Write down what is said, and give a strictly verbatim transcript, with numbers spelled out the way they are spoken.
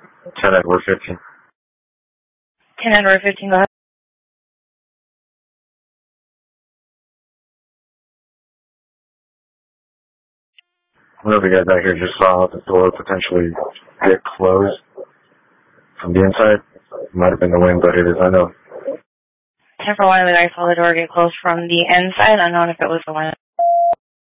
ten Edward fifteen. ten Edward fifteen, go ahead. One of the guys out here just saw the door potentially get closed from the inside. It might have been the wind, but it is unknown. ten for one of the guys saw the door get closed from the inside. Unknown if it was the wind.